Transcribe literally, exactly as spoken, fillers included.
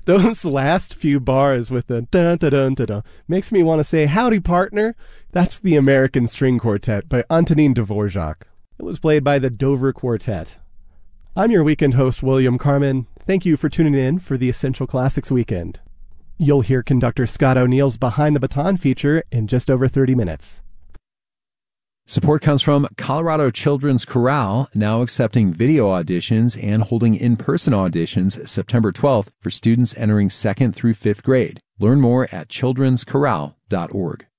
Those last few bars with the dun dun dun dun dun makes me want to say, howdy, partner. That's the American String Quartet by Antonin Dvorak. It was played by the Dover Quartet. I'm your weekend host, William Carmen. Thank you for tuning in for the Essential Classics Weekend. You'll hear conductor Scott O'Neill's Behind the Baton feature in just over thirty minutes. Support comes from Colorado Children's Chorale, now accepting video auditions and holding in-person auditions September twelfth for students entering second through fifth grade. Learn more at children's chorale dot org.